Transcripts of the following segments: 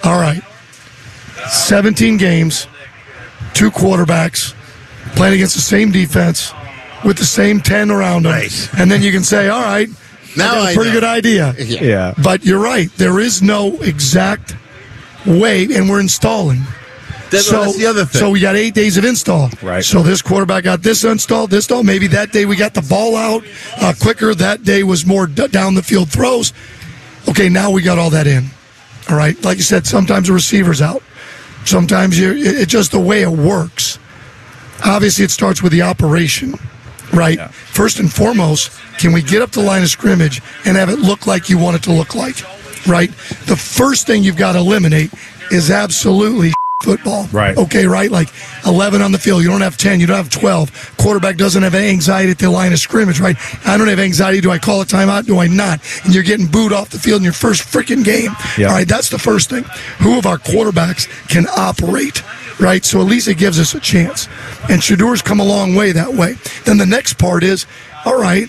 all right, 17 games, 2 quarterbacks, playing against the same defense with the same 10 around them. Right. And then you can say, all right, now I got a I pretty know. good idea. Yeah. But you're right. There is no exact way, and we're installing. That's the other thing. So we got 8 days of install. Right. So this quarterback got this installed, this installed. Maybe that day we got the ball out quicker. That day was more down the field throws. Okay, now we got all that in. All right. Like you said, sometimes the receiver's out. Sometimes it's just the way it works. Obviously, it starts with the operation, right? Yeah. First and foremost, can we get up the line of scrimmage and have it look like you want it to look like, right? The first thing you've got to eliminate is absolutely football. Right. Okay, right? Like 11 on the field. You don't have 10. You don't have 12. Quarterback doesn't have any anxiety at the line of scrimmage, right? I don't have anxiety. Do I call a timeout? Do I not? And you're getting booed off the field in your first freaking game. Yeah. All right, that's the first thing. Who of our quarterbacks can operate, right? So at least it gives us a chance. And Shedur's come a long way that way. Then the next part is, all right,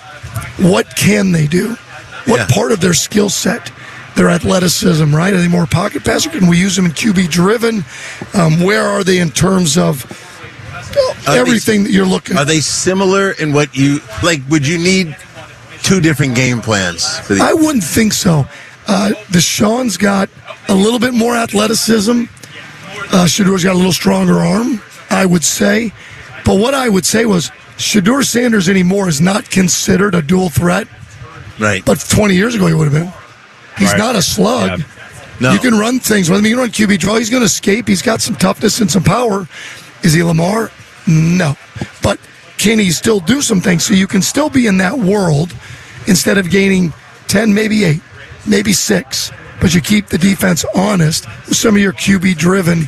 what can they do? What part of their skill set? Their athleticism, right? Are they more pocket passer? Can we use them in QB driven? Where are they in terms of everything that you're looking Are at? they similar in what you like? Would you need 2 different game plans for I wouldn't think so. Deshaun's got a little bit more athleticism. Shedur's got a little stronger arm, I would say. But what I would say was Shedur Sanders anymore is not considered a dual threat. Right. But 20 years ago he would have been. He's Right. not a slug. Yeah. No. You can run things with him. You can run QB draw. He's going to escape. He's got some toughness and some power. Is he Lamar? No. But can he still do some things? So you can still be in that world instead of gaining 10, maybe 8, maybe 6. But you keep the defense honest with some of your QB-driven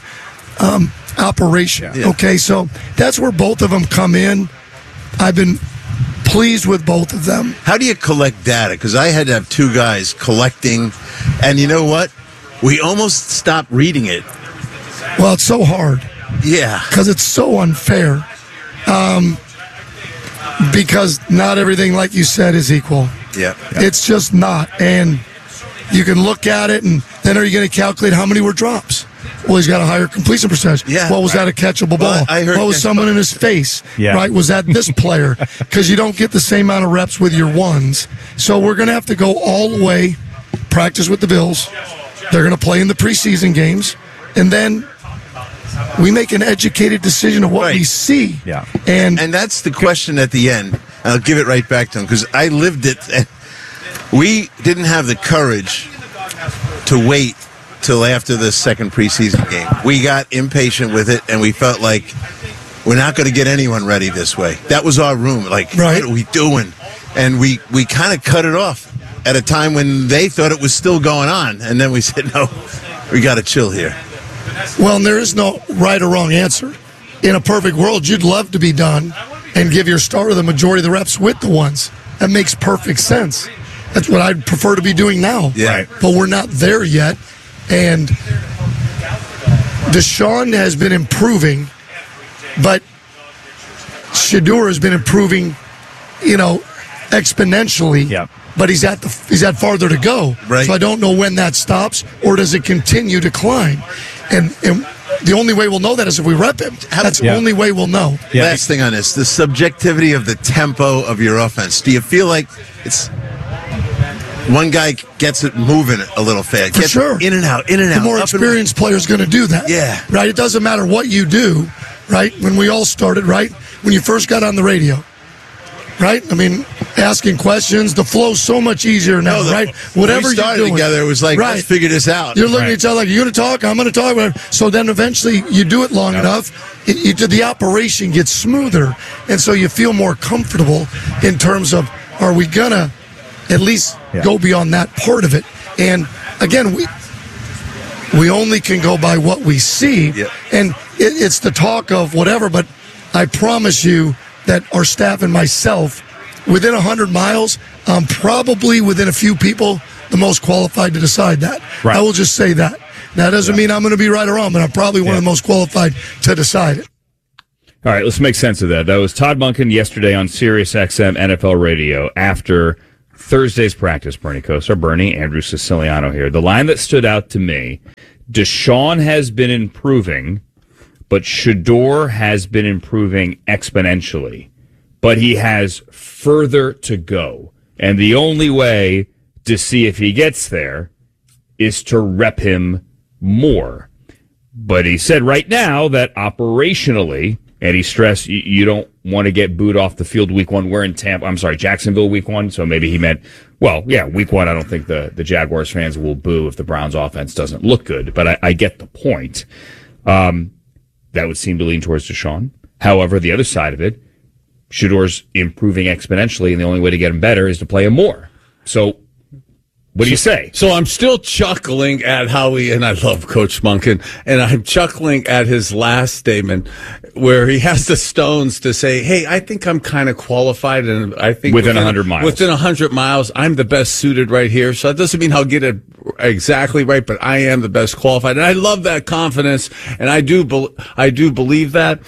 operation. Yeah. Okay, so that's where both of them come in. I've been pleased with both of them. How do you collect data? Because I had to have 2 guys collecting, and you know what? We almost stopped reading it. Well, it's so hard. Yeah. Because it's so unfair. Because not everything, like you said, is equal. Yeah. It's just not. And you can look at it, and then are you going to calculate how many were drops? Well, he's got a higher completion percentage. Yeah, what was right. that, a catchable Well, ball? I heard what was that- someone in his face? Yeah. Right? Was that this player? Because you don't get the same amount of reps with your ones. So we're going to have to go all the way, practice with the Bills. They're going to play in the preseason games. And then we make an educated decision of what Right. we see. Yeah. And that's the question at the end. I'll give it right back to him because I lived it. And we didn't have the courage to wait till after the second preseason game. We got impatient with it, and we felt like we're not going to get anyone ready this way. That was our room. Like, Right. what are we doing? And we kind of cut it off at a time when they thought it was still going on. And then we said, no, we got to chill here. Well, and there is no right or wrong answer. In a perfect world, you'd love to be done and give your starter the majority of the reps with the ones. That makes perfect sense. That's what I'd prefer to be doing now. Yeah. Right. But we're not there yet. And Deshaun has been improving, but Shedur has been improving, exponentially. Yeah. But he's at farther to go. Right. So I don't know when that stops, or does it continue to climb? And the only way we'll know that is if we rep him. That's the only way we'll know. Yeah. Last thing on this, the subjectivity of the tempo of your offense. Do you feel like it's one guy gets it moving a little fast? For gets sure. In and out. The more experienced player is going to do that. Yeah. Right? It doesn't matter what you do, right? When we all started, right? When you first got on the radio, right? I mean, asking questions, the flow's so much easier now, right? Whatever when we started you're doing. together, it was like, let's figure this out. You're looking at each other like, you're going to talk, I'm going to talk. Whatever. So then eventually you do it long enough, the operation gets smoother. And so you feel more comfortable in terms of, are we going to at least go beyond that part of it? And again, we only can go by what we see. Yeah. And it's the talk of whatever, but I promise you that our staff and myself, within 100 miles, I'm probably within a few people the most qualified to decide that. Right. I will just say that. That doesn't mean I'm going to be right or wrong, but I'm probably one of the most qualified to decide it. All right, let's make sense of that. That was Todd Monken yesterday on Sirius XM NFL Radio after Thursday's practice. Bernie Kosar, Bernie, Andrew Siciliano here. The line that stood out to me, Deshaun has been improving, but Shedeur has been improving exponentially. But he has further to go. And the only way to see if he gets there is to rep him more. But he said right now that operationally, and he stressed you don't want to get booed off the field week one. We're in Jacksonville week one. So maybe he meant, week one, I don't think the Jaguars fans will boo if the Browns offense doesn't look good. But I get the point. That would seem to lean towards Deshaun. However, the other side of it, Shedeur's improving exponentially, and the only way to get him better is to play him more. So, what do you say? So I'm still chuckling at and I love Coach Monken, and I'm chuckling at his last statement where he has the stones to say, hey, I think I'm kind of qualified, and I think within 100 miles. Within 100 miles, I'm the best suited right here. So that doesn't mean I'll get it exactly right, but I am the best qualified. And I love that confidence, and I do believe that.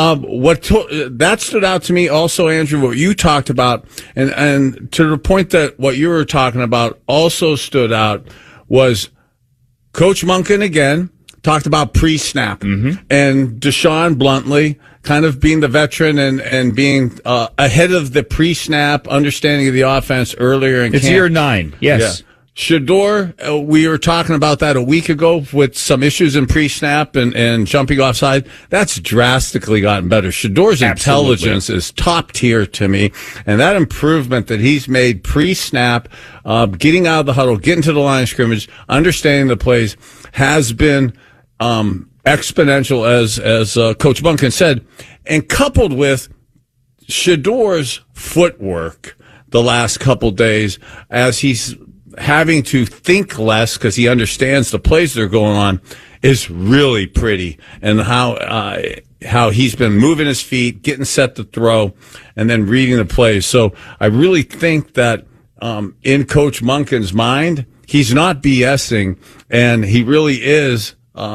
That stood out to me also, Andrew, what you talked about, and to the point that what you were talking about also stood out was Coach Monken again talked about pre-snap, and Deshaun bluntly kind of being the veteran and being ahead of the pre-snap understanding of the offense earlier in camp. It's year 9, yes. Yeah. Shedeur, we were talking about that a week ago with some issues in pre-snap and jumping offside. That's drastically gotten better. Shedeur's intelligence is top tier to me, and that improvement that he's made pre-snap, getting out of the huddle, getting to the line of scrimmage, understanding the plays, has been exponential, as Coach Monken said, and coupled with Shedeur's footwork the last couple days as he's having to think less because he understands the plays that are going on is really pretty, and how he's been moving his feet, getting set to throw, and then reading the plays. So I really think that in Coach Monken's mind, he's not BSing, and he really is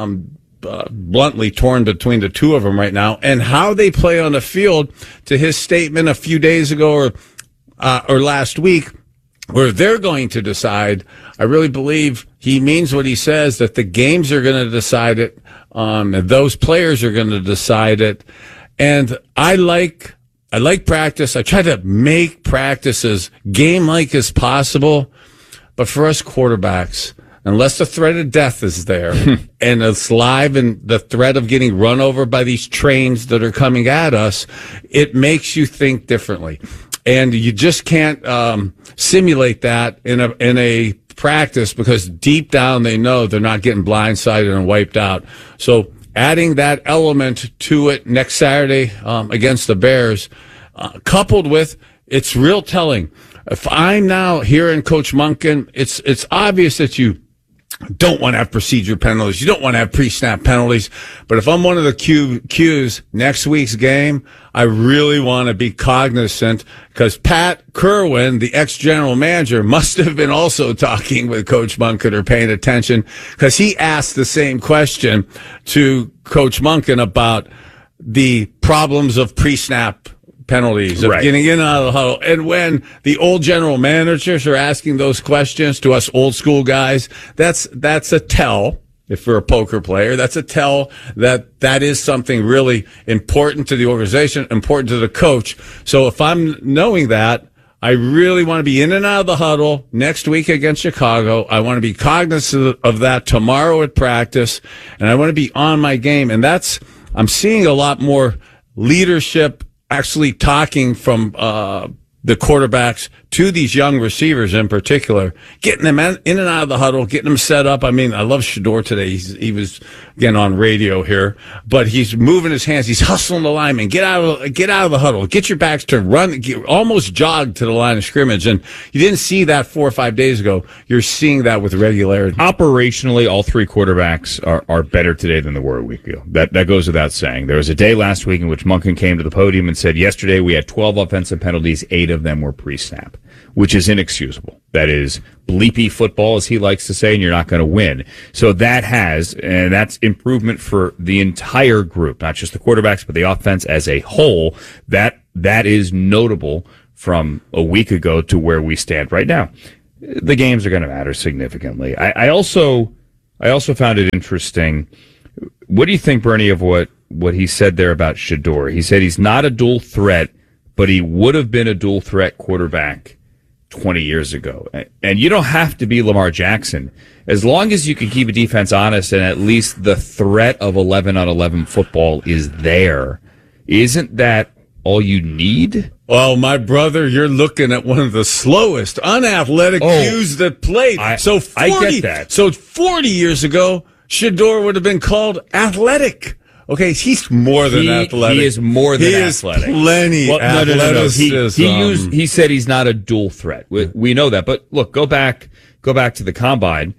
bluntly torn between the two of them right now. And how they play on the field, to his statement a few days ago or last week, where they're going to decide, I really believe he means what he says, that the games are going to decide it, and those players are going to decide it. And I like practice. I try to make practice as game-like as possible. But for us quarterbacks, unless the threat of death is there and it's live and the threat of getting run over by these trains that are coming at us, it makes you think differently. And you just can't simulate that in a practice, because deep down they know they're not getting blindsided and wiped out. So adding that element to it next Saturday against the Bears, coupled with, it's real telling. If I'm now hearing Coach Monken, it's obvious that you don't want to have procedure penalties. You don't want to have pre-snap penalties. But if I'm one of the Qs next week's game, I really want to be cognizant, because Pat Kerwin, the ex-general manager, must have been also talking with Coach Monken or paying attention, because he asked the same question to Coach Monken about the problems of pre-snap penalties, of getting in and out of the huddle. And when the old general managers are asking those questions to us old school guys, that's a tell. If you're a poker player, that's a tell that is something really important to the organization, important to the coach. So if I'm knowing that, I really want to be in and out of the huddle next week against Chicago. I want to be cognizant of that tomorrow at practice, and I want to be on my game. And I'm seeing a lot more leadership actually talking from the quarterbacks to these young receivers in particular, getting them in and out of the huddle, getting them set up. I mean, I love Shedeur today. He was again on radio here, but he's moving his hands. He's hustling the linemen. Get out of the huddle. Get your backs turned. Run. Almost jog to the line of scrimmage. And you didn't see that 4 or 5 days ago. You're seeing that with regularity. Operationally, all three quarterbacks are better today than they were a week ago. That goes without saying. There was a day last week in which Monken came to the podium and said, yesterday we had 12 offensive penalties. 8 of them were pre-snap, which is inexcusable. That is bleepy football, as he likes to say, and you're not going to win. So that's improvement for the entire group, not just the quarterbacks, but the offense as a whole. That is notable from a week ago to where we stand right now. The games are going to matter significantly. I also I also found it interesting. What do you think, Bernie, of what he said there about Shedeur? He said he's not a dual threat, but he would have been a dual threat quarterback 20 years ago. And you don't have to be Lamar Jackson. As long as you can keep a defense honest and at least the threat of 11-on-11 football is there, isn't that all you need? Well, my brother, you're looking at one of the slowest, unathletic Qs that played. I get that. So 40 years ago, Shedeur would have been called athletic. Okay, he's more than athletic. He is more than athletic. He is plenty athleticism. No. He said he's not a dual threat. We know that. But look, go back to the combine.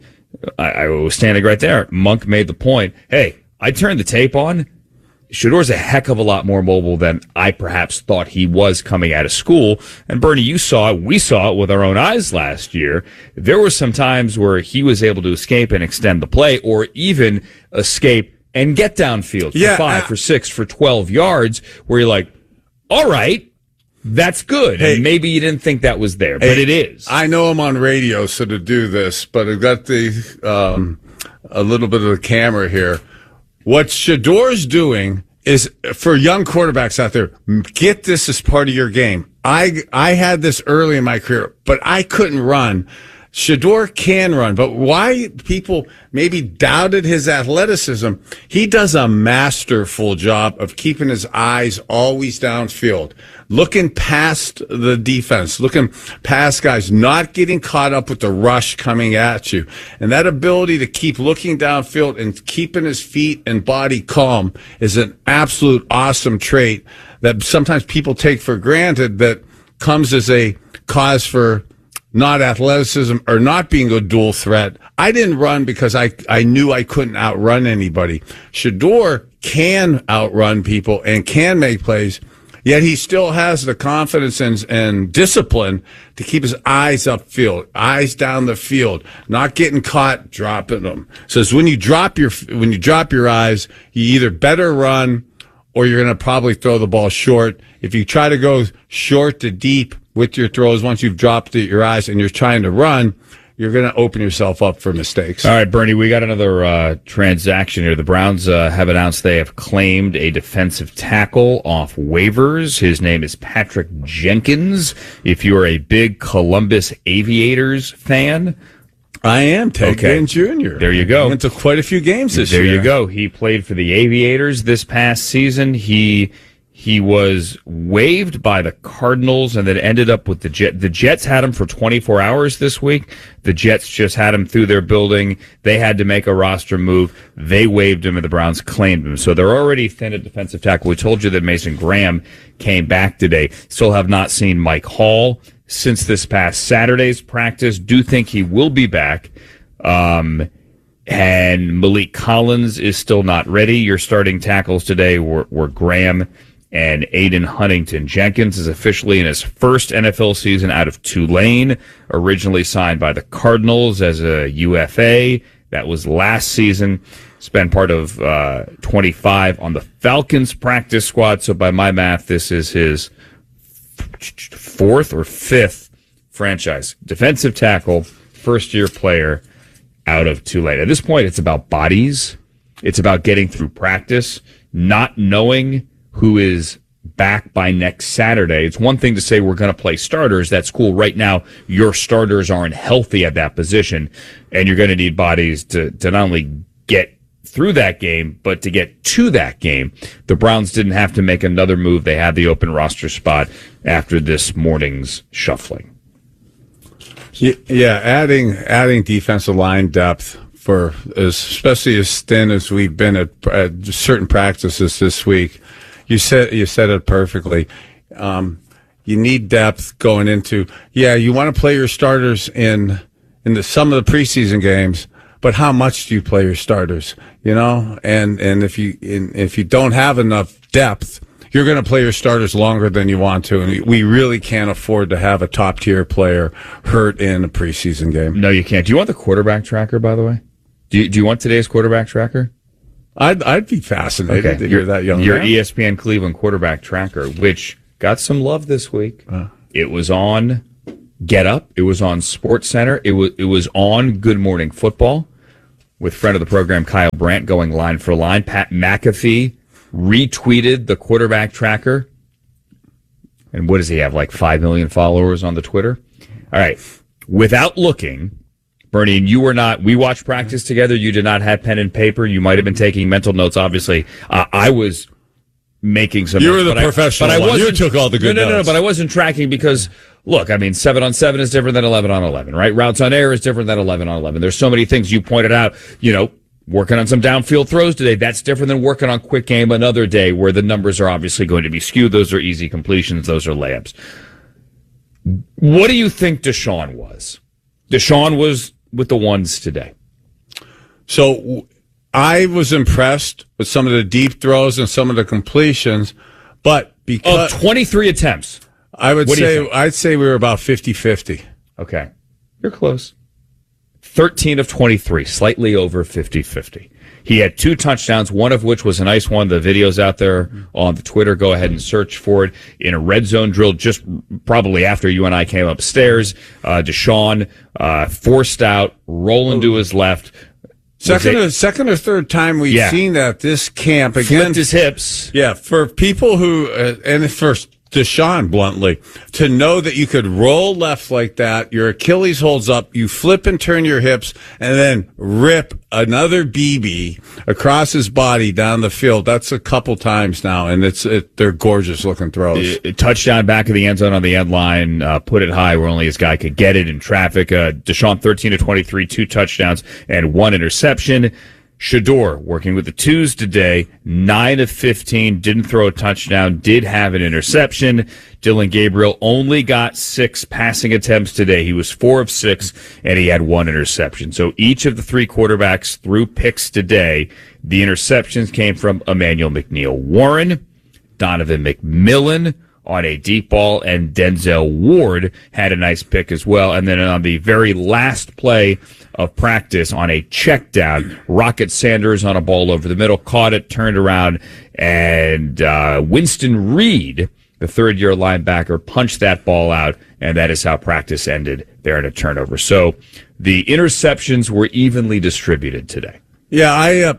I was standing right there. Monk made the point. Hey, I turned the tape on. Shedeur's a heck of a lot more mobile than I perhaps thought he was coming out of school. And Bernie, you saw it. We saw it with our own eyes last year. There were some times where he was able to escape and extend the play, or even escape and get downfield for 5, for 6, for 12 yards, where you're like, all right, that's good. Hey, and maybe you didn't think that was there, but it is. I know I'm on radio, so to do this, but I've got the a little bit of the camera here. What Shedeur's doing is, for young quarterbacks out there, get this as part of your game. I had this early in my career, but I couldn't run. Shedeur can run, but why people maybe doubted his athleticism, he does a masterful job of keeping his eyes always downfield, looking past the defense, looking past guys, not getting caught up with the rush coming at you. And that ability to keep looking downfield and keeping his feet and body calm is an absolute awesome trait that sometimes people take for granted, that comes as a cause for not athleticism or not being a dual threat. I didn't run because I knew I couldn't outrun anybody. Shedeur can outrun people and can make plays, yet he still has the confidence and discipline to keep his eyes upfield, eyes down the field, not getting caught dropping them. So it's when you drop your eyes, you either better run or you're going to probably throw the ball short. If you try to go short to deep with your throws, once you've dropped your eyes and you're trying to run, you're going to open yourself up for mistakes. All right, Bernie, we got another transaction here. The Browns have announced they have claimed a defensive tackle off waivers. His name is Patrick Jenkins. If you are a big Columbus Aviators fan, I am. Ted Ginn Jr. There you go. Went to quite a few games this year. There you go. He played for the Aviators this past season. He was waived by the Cardinals and then ended up with the Jets. The Jets had him for 24 hours this week. The Jets just had him through their building. They had to make a roster move. They waived him and the Browns claimed him. So they're already thin at defensive tackle. We told you that Mason Graham came back today. Still have not seen Mike Hall since this past Saturday's practice. Do think he will be back. And Malik Collins is still not ready. Your starting tackles today were Graham and Aiden Huntington. Jenkins is officially in his first NFL season out of Tulane, originally signed by the Cardinals as a UFA. That was last season. Spent part of 25 on the Falcons practice squad. So by my math, this is his 4th or 5th franchise defensive tackle, first-year player out of Tulane. At this point, it's about bodies. It's about getting through practice, not knowing who is back by next Saturday. It's one thing to say we're going to play starters. That's cool. Right now, your starters aren't healthy at that position, and you're going to need bodies to not only get through that game, but to get to that game. The Browns didn't have to make another move. They had the open roster spot after this morning's shuffling. Yeah, adding defensive line depth for especially as thin as we've been at certain practices this week. You said it perfectly. You need depth going into. Yeah, you want to play your starters in some of the preseason games, but how much do you play your starters? You know, and if you don't have enough depth, you're going to play your starters longer than you want to, and we really can't afford to have a top tier player hurt in a preseason game. No, you can't. Do you want the quarterback tracker, by the way? Do you want today's quarterback tracker? I'd be fascinated to hear that young your man. ESPN Cleveland quarterback tracker, which got some love this week. It was on Get Up. It was on Sports Center. It was on Good Morning Football. with friend of the program Kyle Brandt going line for line. Pat McAfee retweeted the quarterback tracker. And what does he have, like 5 million followers on the Twitter? All right. Without looking, Bernie, and you were not, we watched practice together. You did not have pen and paper. You might have been taking mental notes, obviously. I was making some. You were the professional one. You took all the good notes. No, but I wasn't tracking because, look, I mean, 7-on-7 is different than 11-on-11, right? Routes on air is different than 11-on-11. There's so many things you pointed out, working on some downfield throws today. That's different than working on quick game another day where the numbers are obviously going to be skewed. Those are easy completions. Those are layups. What do you think Deshaun was? Deshaun was with the ones today. So I was impressed with some of the deep throws and some of the completions, but because of 23 attempts, I'd say we were about 50-50. Okay. You're close. 13 of 23, slightly over 50-50. He had 2 touchdowns, one of which was a nice one. The video's out there on the Twitter. Go ahead and search for it. In a red zone drill, just probably after you and I came upstairs, Deshaun forced out, rolling to his left. Second or third time we've seen that this camp. Again, flipped his hips. Yeah, for people who, and for Deshaun, bluntly, to know that you could roll left like that, your Achilles holds up, you flip and turn your hips, and then rip another BB across his body down the field. That's a couple times now, and they're gorgeous looking throws. Touchdown back of the end zone on the end line, put it high where only his guy could get it in traffic. Deshaun 13 of 23, 2 touchdowns and 1 interception. Shedeur, working with the twos today, 9 of 15, didn't throw a touchdown, did have an interception. Dylan Gabriel only got 6 passing attempts today. He was 4 of 6, and he had 1 interception. So each of the 3 quarterbacks threw picks today. The interceptions came from Emmanuel McNeil-Warren, Donovan McMillan on a deep ball, and Denzel Ward had a nice pick as well. And then on the very last play of practice on a check down, Rocket Sanders on a ball over the middle, caught it, turned around, and Winston Reed, the third-year linebacker, punched that ball out, and that is how practice ended there in a turnover. So the interceptions were evenly distributed today. Yeah,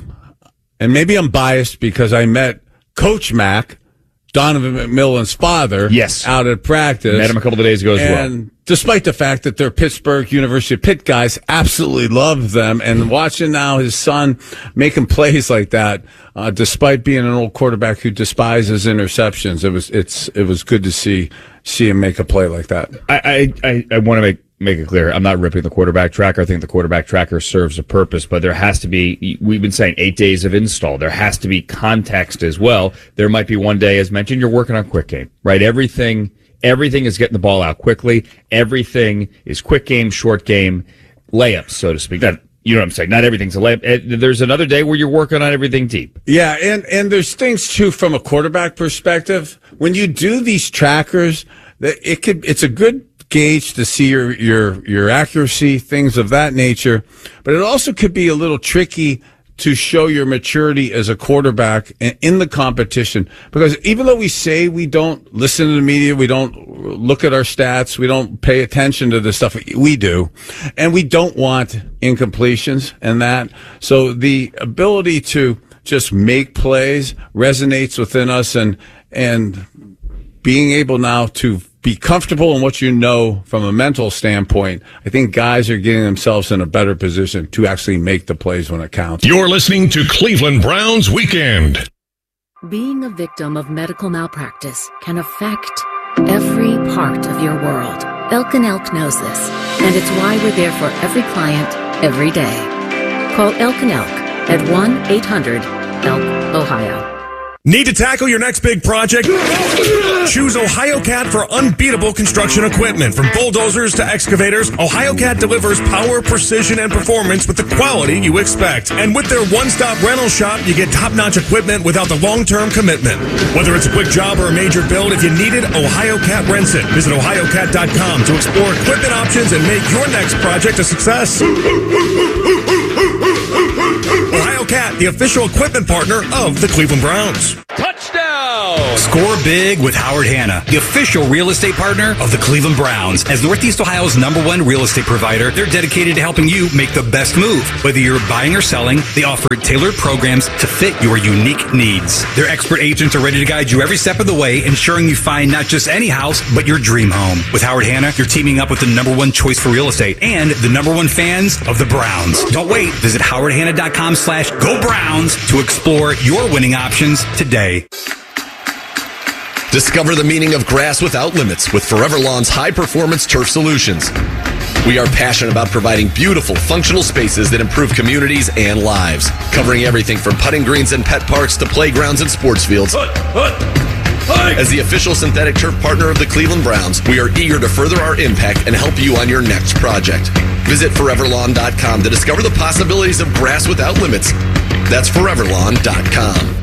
and maybe I'm biased because I met Coach Mack, Donovan McMillan's father, out at practice. Met him a couple of days ago as well. And despite the fact that they're Pittsburgh University of Pitt guys, absolutely love them. And watching now his son making plays like that, despite being an old quarterback who despises interceptions, it was good to see him make a play like that. I want to make it clear, I'm not ripping the quarterback tracker. I think the quarterback tracker serves a purpose, but there has to be, we've been saying 8 days of install. There has to be context as well. There might be one day, as mentioned, you're working on quick game, right? Everything is getting the ball out quickly. Everything is quick game, short game, layups, so to speak. You know what I'm saying? Not everything's a layup. There's another day where you're working on everything deep. Yeah, and there's things too from a quarterback perspective. When you do these trackers, it's a good gauge to see your accuracy, things of that nature. But it also could be a little tricky to show your maturity as a quarterback in the competition. Because even though we say we don't listen to the media, we don't look at our stats, we don't pay attention to the stuff, we do. And we don't want incompletions and that. So the ability to just make plays resonates within us, and being able now to be comfortable in what you know from a mental standpoint, I think guys are getting themselves in a better position to actually make the plays when it counts. You're listening to Cleveland Browns Weekend. Being a victim of medical malpractice can affect every part of your world. Elk and Elk knows this, and it's why we're there for every client, every day. Call Elk and Elk at 1-800-ELK, Ohio. Need to tackle your next big project? Choose OhioCat for unbeatable construction equipment. From bulldozers to excavators, OhioCat delivers power, precision, and performance with the quality you expect. And with their one-stop rental shop, you get top-notch equipment without the long-term commitment. Whether it's a quick job or a major build, if you need it, OhioCat rents it. Visit OhioCat.com to explore equipment options and make your next project a success. OhioCat, the official equipment partner of the Cleveland Browns. Touchdown! Score big with Howard Hanna, the official real estate partner of the Cleveland Browns. As Northeast Ohio's #1 real estate provider, they're dedicated to helping you make the best move. Whether you're buying or selling, they offer tailored programs to fit your unique needs. Their expert agents are ready to guide you every step of the way, ensuring you find not just any house, but your dream home. With Howard Hanna, you're teaming up with the #1 choice for real estate and the #1 fans of the Browns. Don't wait. Visit howardhanna.com/Go Browns to explore your winning options today. Discover the meaning of grass without limits with Forever Lawn's high-performance turf solutions. We are passionate about providing beautiful, functional spaces that improve communities and lives, covering everything from putting greens and pet parks to playgrounds and sports fields. As the official synthetic turf partner of the Cleveland Browns, we are eager to further our impact and help you on your next project. Visit foreverlawn.com to discover the possibilities of grass without limits. That's foreverlawn.com.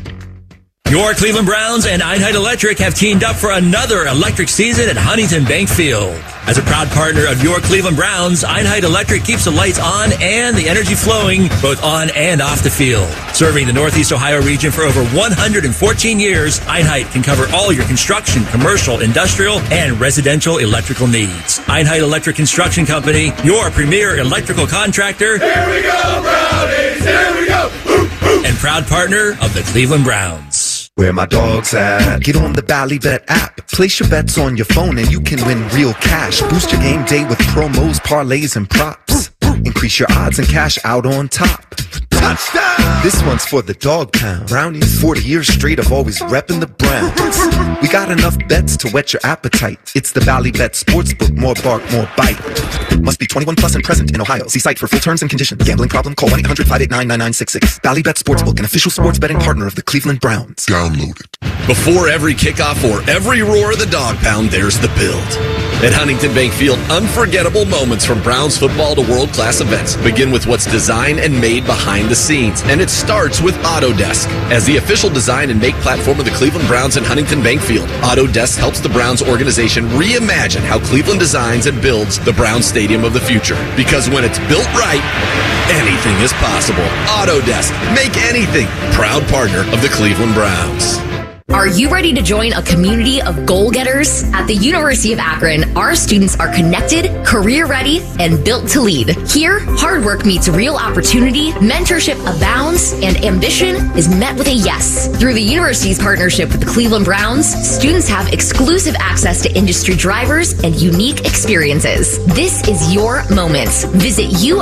Your Cleveland Browns and Einheit Electric have teamed up for another electric season at Huntington Bank Field. As a proud partner of your Cleveland Browns, Einheit Electric keeps the lights on and the energy flowing both on and off the field. Serving the Northeast Ohio region for over 114 years, Einheit can cover all your construction, commercial, industrial, and residential electrical needs. Einheit Electric Construction Company, your premier electrical contractor. Here we go, Brownies! Here we go! And proud partner of the Cleveland Browns. Where my dog's at? Get on the Bally Bet app. Place your bets on your phone and you can win real cash. Boost your game day with promos, parlays, and props. Increase your odds and cash out on top. Touchdown! This one's for the dog pound. Brownies, 40 years straight of always repping the Browns. We got enough bets to whet your appetite. It's the Bally Bet Sportsbook. More bark, more bite. Must be 21 plus and present in Ohio. See site for full terms and conditions. Gambling problem? Call 1-800-589-9966. Bally Bet Sportsbook, an official sports betting partner of the Cleveland Browns. Download it. Before every kickoff or every roar of the dog pound, there's the build. At Huntington Bank Field, unforgettable moments from Browns football to world-class events begin with what's designed and made behind the scenes. And it starts with Autodesk. As the official design and make platform of the Cleveland Browns and Huntington Bank Field, Autodesk helps the Browns organization reimagine how Cleveland designs and builds the Browns Stadium of the future. Because when it's built right, anything is possible. Autodesk. Make anything. Proud partner of the Cleveland Browns. Are you ready to join a community of goal-getters? At the University of Akron, our students are connected, career-ready, and built to lead. Here, hard work meets real opportunity, mentorship abounds, and ambition is met with a yes. Through the university's partnership with the Cleveland Browns, students have exclusive access to industry drivers and unique experiences. This is your moment. Visit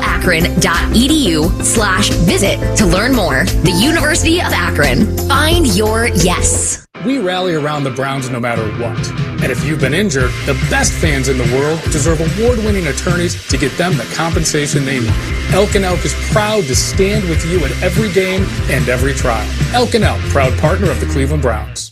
uakron.edu/visit to learn more. The University of Akron. Find your yes. We rally around the Browns no matter what. And if you've been injured, the best fans in the world deserve award-winning attorneys to get them the compensation they need. Elk & Elk is proud to stand with you at every game and every trial. Elk & Elk, proud partner of the Cleveland Browns.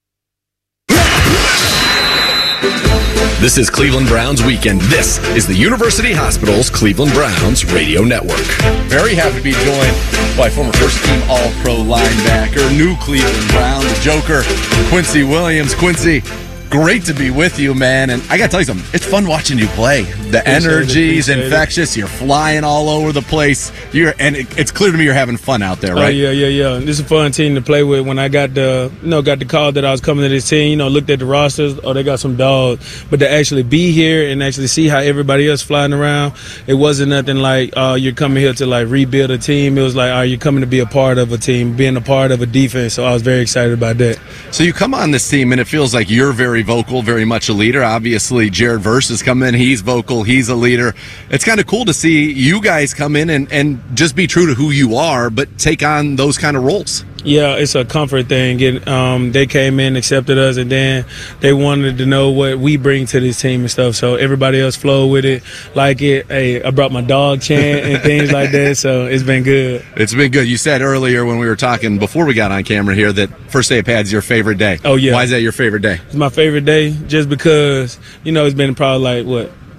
This is Cleveland Browns Weekend. This is the University Hospital's Cleveland Browns Radio Network. Very happy to be joined by former first-team All-Pro linebacker, new Cleveland Brown, the Joker, Quincy Williams. Quincy, great to be with you, man. And I got to tell you something. It's fun watching you play. The energy's infectious. You're flying all over the place. It's clear to me you're having fun out there, right? Oh, yeah. This is a fun team to play with. When I got the call that I was coming to this team, looked at the rosters. Oh, they got some dogs. But to actually be here and actually see how everybody else flying around, it wasn't nothing like you're coming here to like rebuild a team. It was like, you're coming to be a part of a team, being a part of a defense. So I was very excited about that. So you come on this team and it feels like you're very vocal, very much a leader. Obviously, Jared Verse has come in. He's vocal. He's a leader. It's kind of cool to see you guys come in and just be true to who you are, but take on those kind of roles. Yeah, it's a comfort thing. They came in, accepted us, and then they wanted to know what we bring to this team and stuff. So everybody else flowed with it, like it. Hey, I brought my dog chant and things like that. So it's been good. It's been good. You said earlier when we were talking before we got on camera here that first day of pads is your favorite day. Oh, yeah. Why is that your favorite day? It's my favorite day just because, it's been probably like,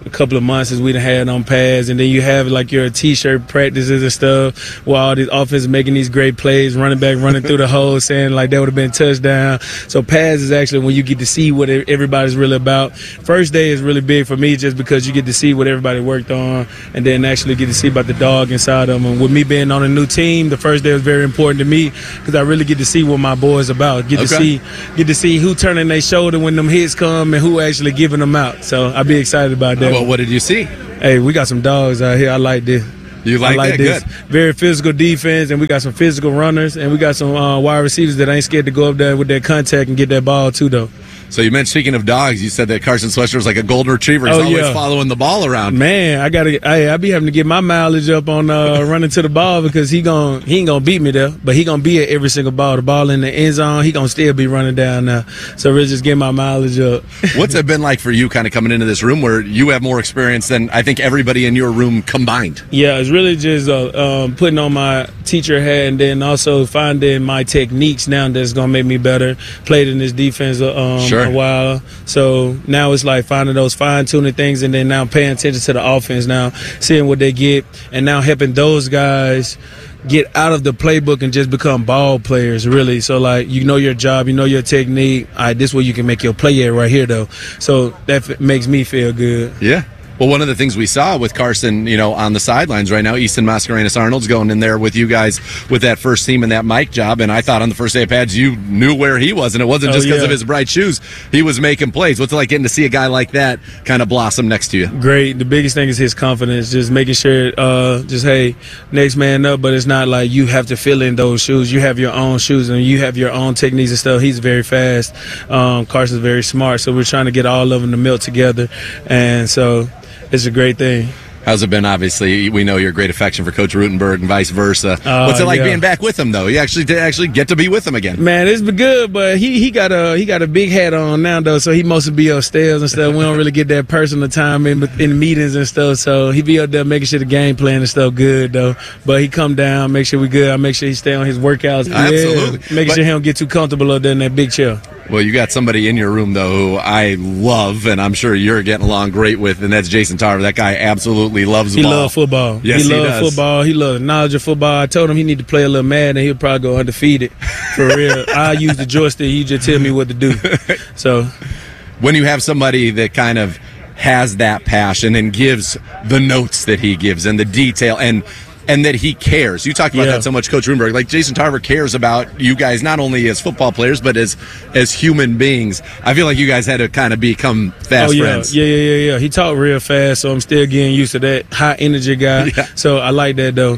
a couple of months since we done had on pads, and then you have like your T-shirt practices and stuff while all these offenses making these great plays, running back running through the hole saying like that would have been touchdown. So pads is actually when you get to see what everybody's really about. First day is really big for me just because you get to see what everybody worked on, and then actually get to see about the dog inside of them. And with me being on a new team, the first day was very important to me because I really get to see what my boys about. Get to see who turning their shoulder when them hits come and who actually giving them out. So I'll be excited about that. Well, what did you see? Hey, we got some dogs out here. I like this. You like that? This. Good. Very physical defense, and we got some physical runners, and we got some wide receivers that ain't scared to go up there with their contact and get that ball too, though. So you mentioned, speaking of dogs, you said that Carson Sweater was like a golden retriever. He's always following the ball around. Man, I be having to get my mileage up on running to the ball because he ain't gonna beat me there, but he gonna be at every single ball. The ball in the end zone, he gonna still be running down there. So we're just getting my mileage up. What's it been like for you kind of coming into this room where you have more experience than I think everybody in your room combined? Yeah, it's really just putting on my teacher hat and then also finding my techniques now that's gonna make me better. Played in this defense a while, so now it's like finding those fine-tuning things and then now paying attention to the offense now, seeing what they get, and now helping those guys get out of the playbook and just become ball players, really. So, like, you know your job, you know your technique. All right, this is where you can make your play at right here, though. So that makes me feel good. Yeah. Well, one of the things we saw with Carson, on the sidelines right now, Easton Mascarenas-Arnold's going in there with you guys with that first team and that mic job. And I thought on the first day of pads, you knew where he was. And it wasn't just because of his bright shoes. He was making plays. What's it like getting to see a guy like that kind of blossom next to you? Great. The biggest thing is his confidence. Just making sure, hey, next man up. But it's not like you have to fill in those shoes. You have your own shoes and you have your own techniques and stuff. He's very fast. Carson's very smart. So we're trying to get all of them to melt together. And so it's a great thing. How's it been? Obviously, we know your great affection for Coach Rutenberg and vice versa. What's it like being back with him, though? You actually get to be with him again. Man, it's been good, but he got a big hat on now, though, so he mostly be upstairs and stuff. We don't really get that personal time in meetings and stuff, so he be up there making sure the game plan and stuff good, though. But he come down, make sure we good. I make sure he stay on his workouts. Absolutely. Making sure he don't get too comfortable up there in that big chair. Well, you got somebody in your room, though, who I love, and I'm sure you're getting along great with, and that's Jason Tarver. That guy absolutely loves the ball. He loves football. Yes, he loves football. He loves knowledge of football. I told him he need to play a little mad, and he'll probably go undefeated. For real. I use the joystick. He just tell me what to do. So, when you have somebody that kind of has that passion and gives the notes that he gives and the detail and that he cares. You talk about that so much, Coach Rutenberg. Like, Jason Tarver cares about you guys not only as football players, but as human beings. I feel like you guys had to kind of become fast friends. Yeah. He talked real fast, so I'm still getting used to that high energy guy. Yeah. So I like that, though.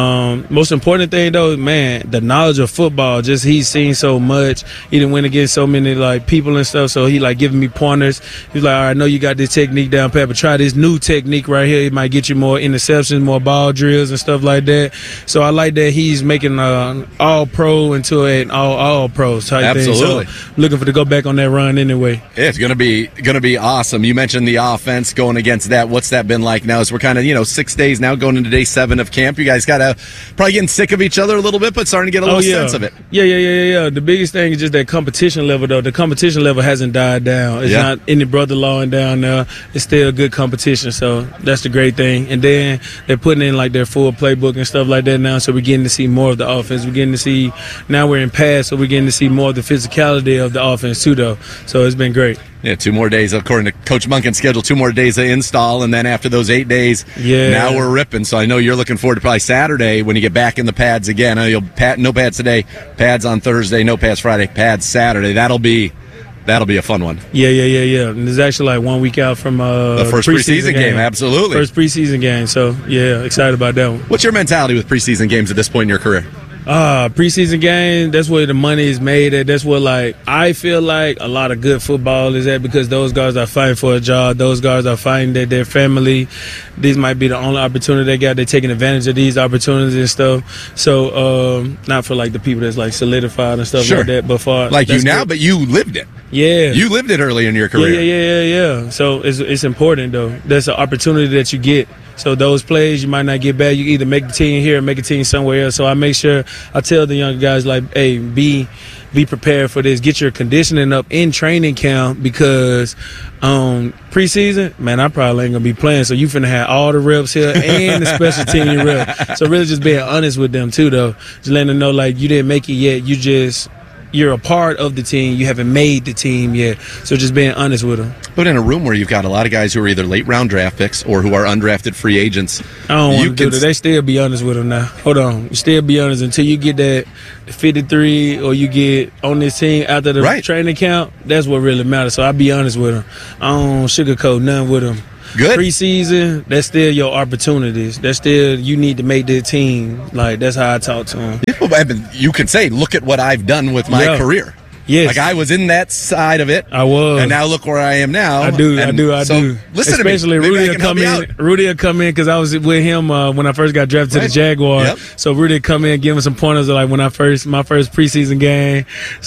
Most important thing, though, man, the knowledge of football. Just he's seen so much. He didn't win against so many like people and stuff. So he like giving me pointers. He's like, all right, I know you got this technique down pat, but try this new technique right here. It might get you more interceptions, more ball drills and stuff like that. So I like that he's making an all-pro into an all-pro type thing. So looking for to go back on that run anyway. Yeah, it's gonna be awesome. You mentioned the offense going against that. What's that been like now? As we're kind of 6 days now going into day 7 of camp. You guys gotta probably getting sick of each other a little bit, but starting to get a little sense of it. Yeah. The biggest thing is just that competition level, though. The competition level hasn't died down. It's not any brother lawing down there. It's still good competition. So that's the great thing. And then they're putting in like their full playbook and stuff like that now, so we're getting to see more of the offense. We're getting to see, now we're in pass, so we're getting to see more of the physicality of the offense too, though. So it's been great. Yeah, 2 more days, according to Coach Munkin's schedule, 2 more days of install, and then after those 8 days, now we're ripping. So I know you're looking forward to probably Saturday when you get back in the pads again. I know no pads today, pads on Thursday, no pads Friday, pads Saturday. That'll be a fun one. Yeah. And it's actually like 1 week out from the first preseason game. Absolutely. First preseason game. So, yeah, excited about that one. What's your mentality with preseason games at this point in your career? Preseason game, that's where the money is made at. That's where, like, I feel like a lot of good football is at, because those guys are fighting for a job. Those guys are fighting that their family, these might be the only opportunity they got. They're taking advantage of these opportunities and stuff. So, not for, like, the people that's, like, solidified and stuff like that, but for... Like you now, but you lived it. Yeah. You lived it early in your career. Yeah. So it's important, though. That's an opportunity that you get. So those plays you might not get back. You either make the team here or make a team somewhere else. So I make sure I tell the younger guys, like, hey, be prepared for this. Get your conditioning up in training camp because preseason, man, I probably ain't going to be playing. So you finna have all the reps here and the special team reps. So really just being honest with them, too, though. Just letting them know, like, you didn't make it yet. You're a part of the team. You haven't made the team yet. So just being honest with them. But in a room where you've got a lot of guys who are either late round draft picks or who are undrafted free agents, I don't want to do that. They still be honest with them now. Hold on. You still be honest until you get that 53 or you get on this team after the training camp. That's what really matters. So I be honest with them. I don't sugarcoat nothing with them. Good. Preseason, that's still your opportunities. That's still, you need to make the team. Like, that's how I talk to them. You can say, look at what I've done with my career. Yes. Like, I was in that side of it. I was. And now look where I am now. I do. So listen Especially to me. Rudy will come in. Rudy will come in because I was with him when I first got drafted to the Jaguars. Yep. So Rudy would come in and give me some pointers like my first preseason game.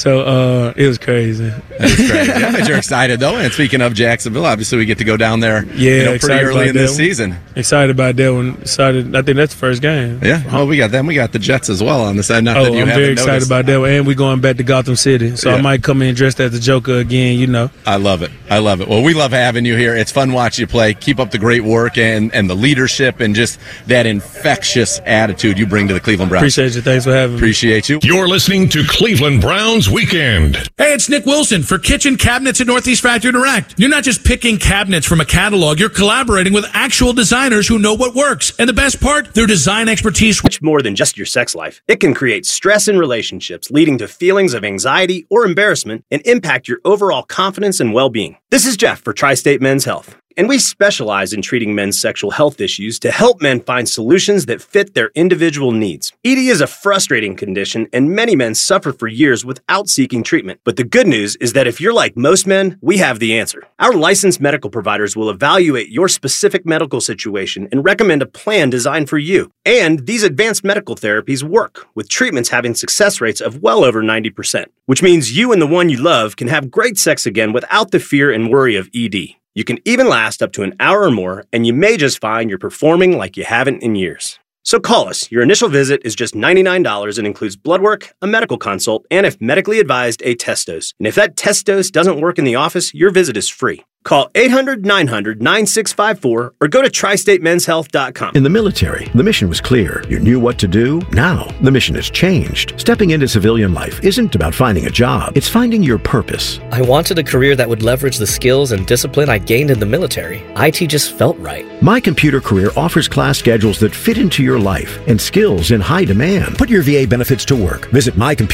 So it was crazy. That's great. Yeah, but you're excited, though. And speaking of Jacksonville, obviously we get to go down there pretty early in this season. Excited about that one. Excited. I think that's the first game. Yeah. Well, we got them. We got the Jets as well on the side. I'm very excited about that one. And we're going back to Gotham City. So I might come in dressed as the Joker again, you know. I love it. Well, we love having you here. It's fun watching you play. Keep up the great work and the leadership and just that infectious attitude you bring to the Cleveland Browns. Appreciate you. Thanks for having me. Appreciate you. You're listening to Cleveland Browns Weekend. Hey, it's Nick Wilson for Kitchen Cabinets at Northeast Factory Direct. You're not just picking cabinets from a catalog. You're collaborating with actual designers who know what works. And the best part, their design expertise. Much more than just your sex life. It can create stress in relationships, leading to feelings of anxiety or embarrassment, and impact your overall confidence and well-being. This is Jeff for Tri-State Men's Health, and we specialize in treating men's sexual health issues to help men find solutions that fit their individual needs. ED is a frustrating condition, and many men suffer for years without seeking treatment. But the good news is that if you're like most men, we have the answer. Our licensed medical providers will evaluate your specific medical situation and recommend a plan designed for you. And these advanced medical therapies work, with treatments having success rates of well over 90%, which means you and the one you love can have great sex again without the fear and worry of ED. You can even last up to an hour or more, and you may just find you're performing like you haven't in years. So call us. Your initial visit is just $99 and includes blood work, a medical consult, and if medically advised, a test dose. And if that test dose doesn't work in the office, your visit is free. Call 800-900-9654 or go to tristatemenshealth.com. In the military, the mission was clear. You knew what to do. Now, the mission has changed. Stepping into civilian life isn't about finding a job. It's finding your purpose. I wanted a career that would leverage the skills and discipline I gained in the military. IT just felt right. My Computer Career offers class schedules that fit into your life and skills in high demand. Put your VA benefits to work. Visit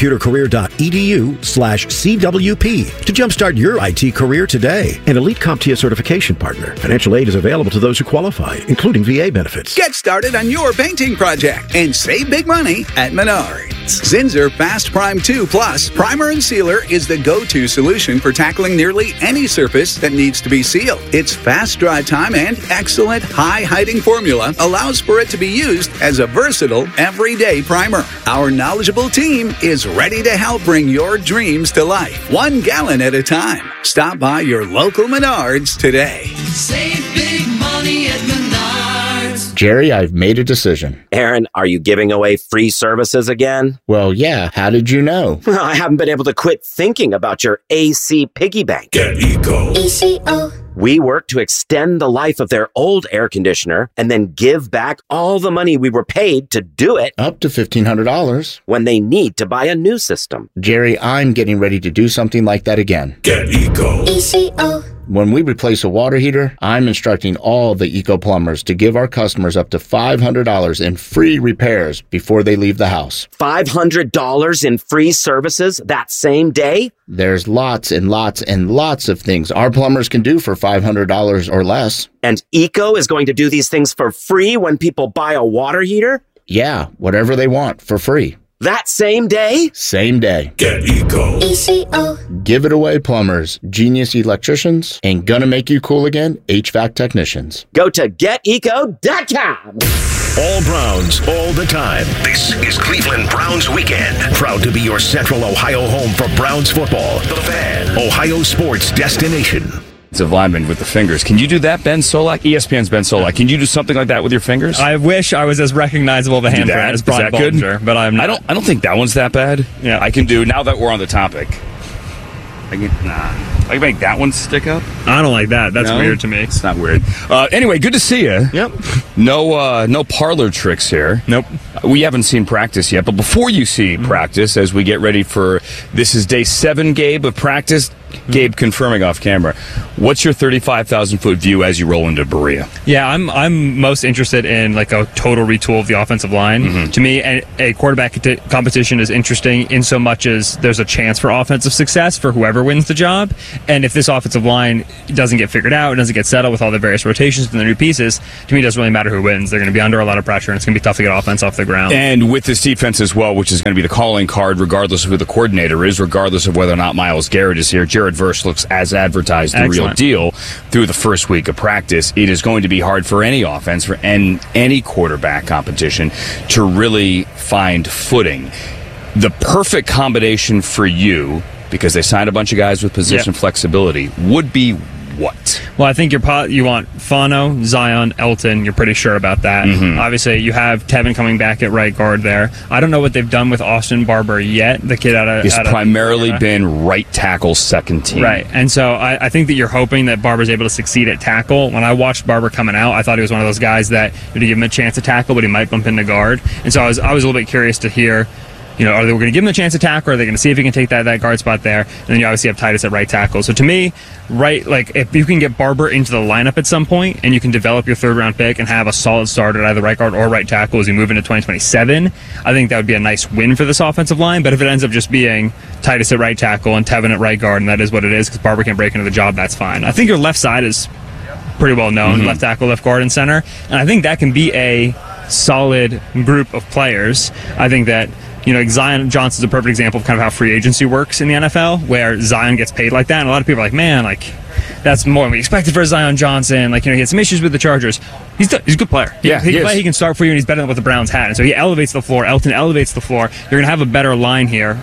mycomputercareer.edu/CWP to jumpstart your IT career today. An elite CompTIA certification partner. Financial aid is available to those who qualify, including VA benefits. Get started on your painting project and save big money at Menards. Zinsser Fast Prime 2 Plus Primer and Sealer is the go-to solution for tackling nearly any surface that needs to be sealed. Its fast dry time and excellent high-hiding formula allows for it to be used as a versatile, everyday primer. Our knowledgeable team is ready to help bring your dreams to life, 1 gallon at a time. Stop by your local Menards today. Save big money at Menards. Jerry, I've made a decision. Aaron, are you giving away free services again? Well, yeah. How did you know? I haven't been able to quit thinking about your AC piggy bank. Get Eco. ECO. We work to extend the life of their old air conditioner and then give back all the money we were paid to do it. Up to $1,500. When they need to buy a new system. Jerry, I'm getting ready to do something like that again. Get Eco. ECO. When we replace a water heater, I'm instructing all the Eco plumbers to give our customers up to $500 in free repairs before they leave the house. $500 in free services that same day? There's lots and lots and lots of things our plumbers can do for $500 or less. And Eco is going to do these things for free when people buy a water heater? Yeah, whatever they want for free. that same day? Same day. Get Eco. ECO. Give it away plumbers, genius electricians, and gonna make you cool again, HVAC technicians. Go to geteco.com. All Browns, all the time. This is Cleveland Browns Weekend. Proud to be your Central Ohio home for Browns football. The Fan, Ohio sports destination. Of lineman with the fingers. Can you do that, Ben Solak? ESPN's Ben Solak. Can you do something like that with your fingers? I wish I was as recognizable of a hand as Brian Bollinger, but I'm not. I don't think that one's that bad. Yeah. I can do, now that we're on the topic, I can make that one stick up. I don't like that. That's weird to me. It's not weird. Anyway, good to see you. Yep. No parlor tricks here. Nope. We haven't seen practice yet, but before you see practice, as we get ready for, this is day 7, Gabe, of practice. Gabe confirming off camera. What's your 35,000-foot view as you roll into Berea? Yeah, I'm most interested in like a total retool of the offensive line. To me, a quarterback competition is interesting in so much as there's a chance for offensive success for whoever wins the job. And if this offensive line doesn't get figured out, doesn't get settled with all the various rotations and the new pieces, to me it doesn't really matter who wins. They're going to be under a lot of pressure, and it's going to be tough to get offense off the ground. And with this defense as well, which is going to be the calling card regardless of who the coordinator is, regardless of whether or not Myles Garrett is here, Jared Verse looks as advertised, the real deal through the first week of practice. It is going to be hard for any offense, for any quarterback competition to really find footing. The perfect combination for you, because they signed a bunch of guys with position flexibility, would be what? Well, I think you want Fano, Zion, Elton. You're pretty sure about that. Obviously, you have Tevin coming back at right guard there. I don't know what they've done with Austin Barber yet, the kid out of... He's primarily been right tackle, second team. Right, and so I think that you're hoping that Barber's able to succeed at tackle. When I watched Barber coming out, I thought he was one of those guys that you give him a chance to tackle, but he might bump into guard. And so I was a little bit curious to hear... are they going to give him a chance to tackle, or are they going to see if he can take that guard spot there? And then you obviously have Titus at right tackle. So to me, if you can get Barber into the lineup at some point and you can develop your third-round pick and have a solid starter at either right guard or right tackle as you move into 2027, I think that would be a nice win for this offensive line. But if it ends up just being Titus at right tackle and Tevin at right guard, and that is what it is because Barber can't break into the job, that's fine. I think your left side is pretty well known, left tackle, left guard, and center. And I think that can be a solid group of players. I think that Zion Johnson's a perfect example of kind of how free agency works in the NFL, where Zion gets paid like that, and a lot of people are like, man, that's more than we expected for Zion Johnson. He had some issues with the Chargers. He's a good player. Yeah, he can start for you, and he's better than what the Browns had. And so he elevates the floor. Elton elevates the floor. You're going to have a better line here.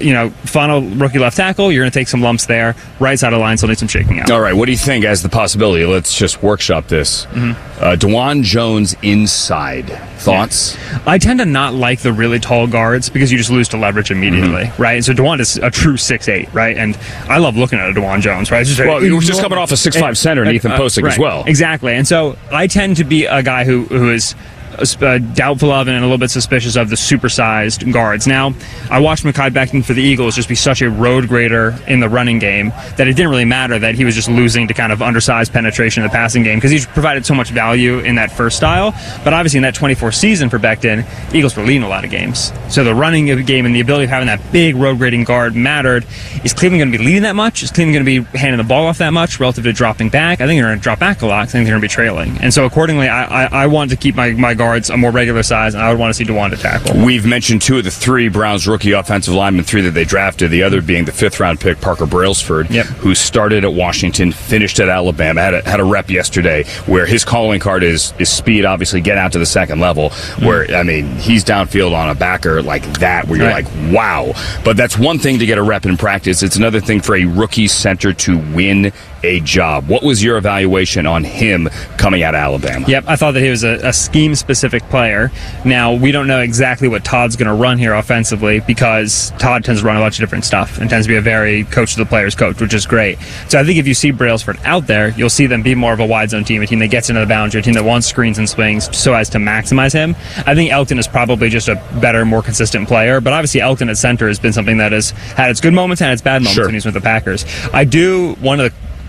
Final rookie left tackle, you're going to take some lumps there. Right side of the line still needs some shaking out. All right, what do you think as the possibility? Let's just workshop this. DeJuan Jones inside. Thoughts? Yeah. I tend to not like the really tall guards because you just lose to leverage immediately, right? So DeJuan is a true 6'8", right? And I love looking at a DeJuan Jones, right? He was just coming off a 6'5" center and Ethan Postic as well. Exactly. And so I tend to be a guy who is doubtful of and a little bit suspicious of the supersized guards. Now, I watched Mekhi Becton for the Eagles just be such a road grader in the running game that it didn't really matter that he was just losing to kind of undersized penetration in the passing game because he provided so much value in that first style. But obviously in that 24 season for Becton, Eagles were leading a lot of games. So the running game and the ability of having that big road grading guard mattered. Is Cleveland going to be leading that much? Is Cleveland going to be handing the ball off that much relative to dropping back? I think they're going to drop back a lot. I think they're going to be trailing. And so accordingly, I want to keep my guards a more regular size, and I would want to see DeJuan to tackle. We've mentioned 2 of the 3 Browns rookie offensive linemen, 3 that they drafted, the other being the 5th-round pick, Parker Brailsford, who started at Washington, finished at Alabama, had a rep yesterday where his calling card is speed, obviously, get out to the second level, where, he's downfield on a backer like that, where you're like, wow. But that's one thing to get a rep in practice. It's another thing for a rookie center to win a job. What was your evaluation on him coming out of Alabama? Yep, I thought that he was a scheme-specific player. Now, we don't know exactly what Todd's going to run here offensively because Todd tends to run a bunch of different stuff and tends to be a very coach-to-the-players coach, which is great. So I think if you see Brailsford out there, you'll see them be more of a wide zone team, a team that gets into the boundary, a team that wants screens and swings so as to maximize him. I think Elton is probably just a better, more consistent player, but obviously Elton at center has been something that has had its good moments and its bad moments when he's with the Packers. One of the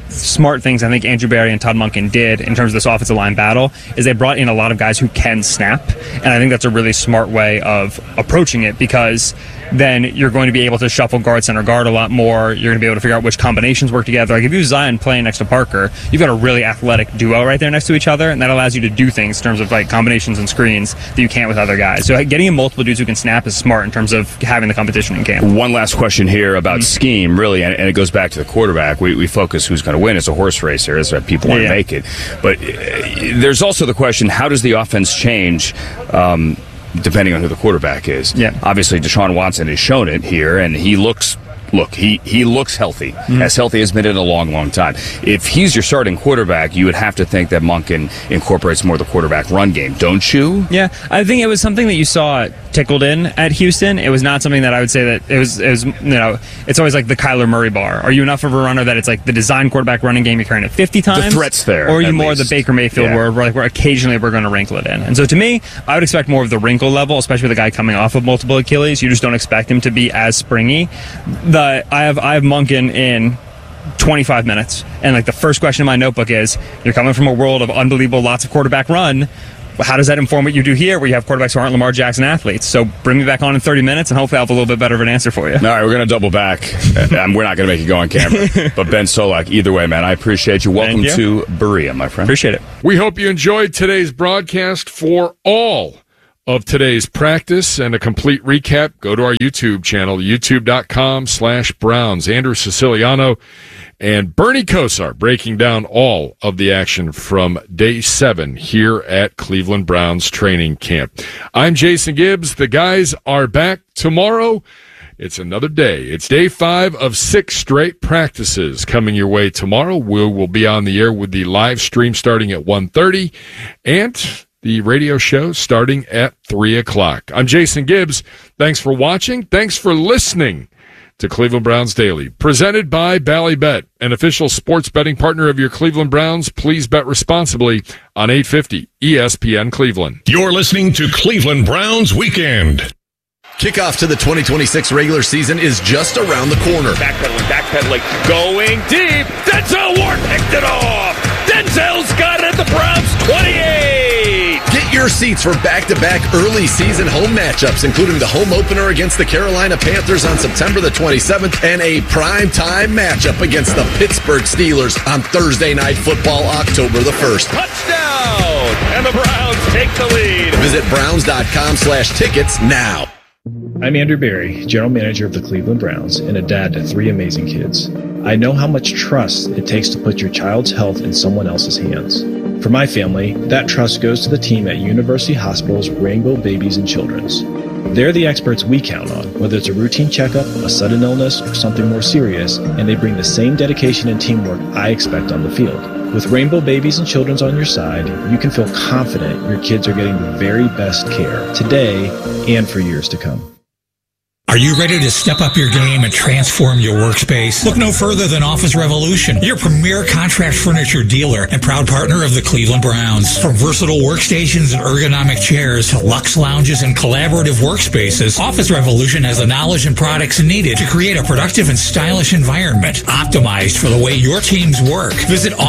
smart things I think Andrew Berry and Todd Monken did in terms of this offensive line battle is they brought in a lot of guys who can snap, and I think that's a really smart way of approaching it, because then you're going to be able to shuffle guard, center guard a lot more. You're going to be able to figure out which combinations work together. Like if you have Zion playing next to Parker, you've got a really athletic duo right there next to each other, and that allows you to do things in terms of like combinations and screens that you can't with other guys. So getting in multiple dudes who can snap is smart in terms of having the competition in camp. One last question here about scheme, really, and it goes back to the quarterback. We focus who's going to win. It's a horse race. There is that people want to make it. But there's also the question, how does the offense change depending on who the quarterback is? Yeah. Obviously, Deshaun Watson has shown it here, and he looks healthy, as healthy as been in a long, long time. If he's your starting quarterback, you would have to think that Monken incorporates more of the quarterback run game, don't you? Yeah, I think it was something that you saw tickled in at Houston. It was not something that I would say that it was it's always like the Kyler Murray bar. Are you enough of a runner that it's like the design quarterback running game, you're carrying it 50 times? The threat's there. Or are you more the Baker Mayfield where occasionally we're going to wrinkle it in? And so to me, I would expect more of the wrinkle level, especially with a guy coming off of multiple Achilles. You just don't expect him to be as springy. I have Monken in 25 minutes, and like the first question in my notebook is, you're coming from a world of unbelievable lots of quarterback run. How does that inform what you do here, where you have quarterbacks who aren't Lamar Jackson athletes? So bring me back on in 30 minutes, and hopefully I'll have a little bit better of an answer for you. All right, we're going to double back. We're not going to make you go on camera. But Ben Solak, either way, man, I appreciate you. Welcome to Berea, my friend. Appreciate it. We hope you enjoyed today's broadcast. For all of today's practice and a complete recap, go to our YouTube channel, youtube.com/Browns. Andrew Siciliano and Bernie Kosar breaking down all of the action from day 7 here at Cleveland Browns training camp. I'm Jason Gibbs. The guys are back tomorrow. It's another day. It's day 5 of 6 straight practices coming your way tomorrow. We will be on the air with the live stream starting at 1:30 and the radio show starting at 3 o'clock. I'm Jason Gibbs. Thanks for watching. Thanks for listening to Cleveland Browns Daily, presented by Ballybet, an official sports betting partner of your Cleveland Browns. Please bet responsibly on 850 ESPN Cleveland. You're listening to Cleveland Browns Weekend. Kickoff to the 2026 regular season is just around the corner. Backpedaling, going deep. Denzel Ward picked it off. Denzel's got it at the Browns 28. Get your seats for back-to-back early season home matchups, including the home opener against the Carolina Panthers on September the 27th and a primetime matchup against the Pittsburgh Steelers on Thursday Night Football, October the 1st. Touchdown! And the Browns take the lead. Visit browns.com/tickets now. I'm Andrew Berry, General Manager of the Cleveland Browns and a dad to 3 amazing kids. I know how much trust it takes to put your child's health in someone else's hands. For my family, that trust goes to the team at University Hospital's Rainbow Babies and Children's. They're the experts we count on, whether it's a routine checkup, a sudden illness, or something more serious, and they bring the same dedication and teamwork I expect on the field. With Rainbow Babies and Children's on your side, you can feel confident your kids are getting the very best care today and for years to come. Are you ready to step up your game and transform your workspace? Look no further than Office Revolution, your premier contract furniture dealer and proud partner of the Cleveland Browns. From versatile workstations and ergonomic chairs to luxe lounges and collaborative workspaces, Office Revolution has the knowledge and products needed to create a productive and stylish environment optimized for the way your teams work. Visit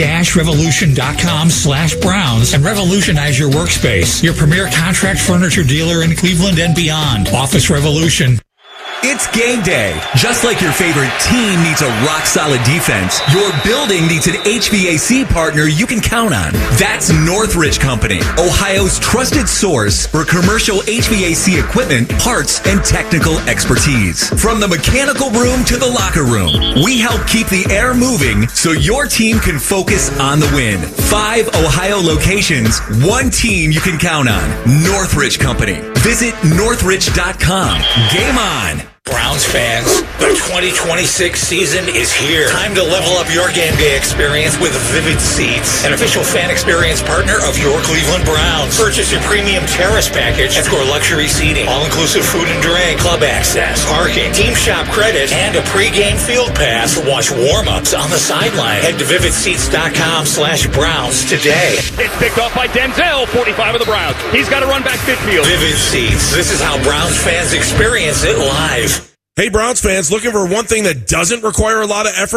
office-revolution.com/Browns and revolutionize your workspace. Your premier contract furniture dealer in Cleveland and beyond. Office Revolution. It's game day. Just like your favorite team needs a rock-solid defense, your building needs an HVAC partner you can count on. That's Northridge Company, Ohio's trusted source for commercial HVAC equipment, parts, and technical expertise. From the mechanical room to the locker room, we help keep the air moving so your team can focus on the win. 5 Ohio locations, 1 team you can count on. Northridge Company. Visit northridge.com. Game on. Browns fans, the 2026 season is here. Time to level up your game day experience with Vivid Seats, an official fan experience partner of your Cleveland Browns. Purchase your premium terrace package and score luxury seating, all-inclusive food and drink, club access, parking, team shop credit, and a pregame field pass to watch warm-ups on the sideline. Head to vividseats.com/Browns today. It's picked off by Denzel, 45 of the Browns. He's got to run back midfield. Vivid Seats. This is how Browns fans experience it live. Hey, Browns fans, looking for one thing that doesn't require a lot of effort?